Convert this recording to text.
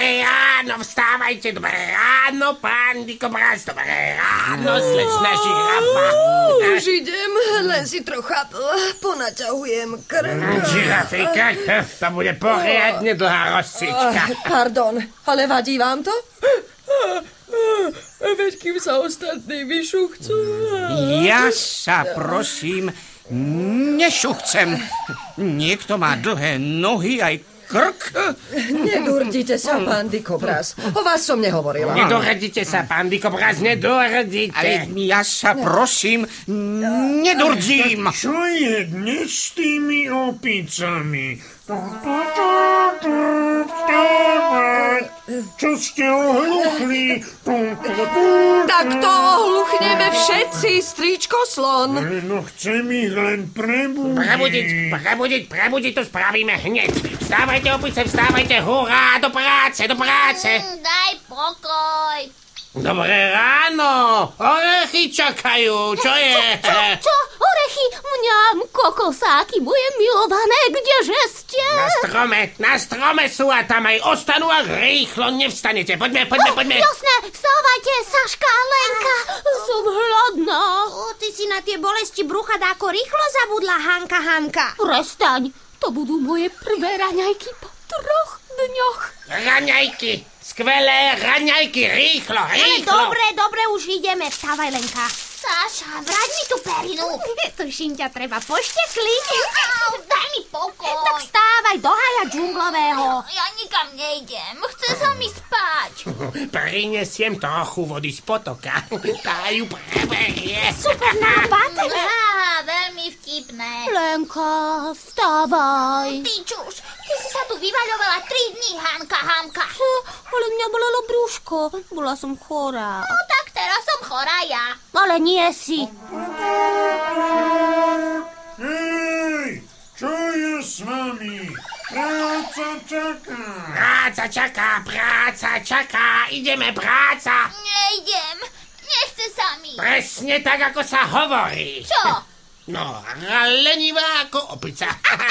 Dobré ráno, vstávajte, dobré ráno, pán Dikobraz, dobré ráno, slečna žirafa. Už idem, len si trocha ponaťahujem krk. Žirafika, to bude poriadne dlhá rozcvička. Pardon, ale vadí vám to? Veď kým sa ostatní vyšuchcú. Ja sa prosím nešuchcem. Niekto má dlhé nohy aj krk. Nedurdite sa, pán Dikobraz. O vás som nehovorila. Nedoradite sa, pán Dikobraz, nedoradite. Ale ja sa prosím nedurdím. Čo je dnes s tými opicami? Čo ste ohluchli? Tak to ohluchneme všetci, stričko slon. No chcem ich len prebudiť. Prebudiť, to spravíme hneď. Vstávajte, opice, vstávajte, hurá, do práce. Daj pokoj. Dobré ráno, orechy čakajú, čo je? Čo? Orechy? Mňam, kokosáky, moje milované, kdeže ste? Na strome sú a tam aj ostanú, ak rýchlo nevstanete. Poďme. Jasné, vstávajte, Saška a Lenka. Som hladná. Ty si na tie bolesti brucha dáko rýchlo zabudla, Hanka. Prestaň, to budú moje prvé raňajky po 3 dňoch. Raňajky, skvelé raňajky, rýchlo. Dobre, už ideme. Vstávaj, Lenka. Saša, vrať mi tú perinu. Tuším, ťa treba poštekliť. Daj mi pokoj. Tak vstávaj, do haja džunglového. Ja nikam nejdem. Chce sa mi spať. Prinesiem trochu vody z potoka. Tá ju preberie. Super nápad. Veľmi vtipné. Lenka, vstávaj. Ty čuš, ty si sa tu vyvaľovala 3 dní, Hanka. Ale mňa bolelo brúško. Bola som chorá. No tak teraz som chorá ja. Ale nie si. Hej, čo je s vami? Práca čaká. Ideme, práca. Nejdem. Nechce sa mi. Presne tak, ako sa hovorí. Čo? No, lenivá ako opica.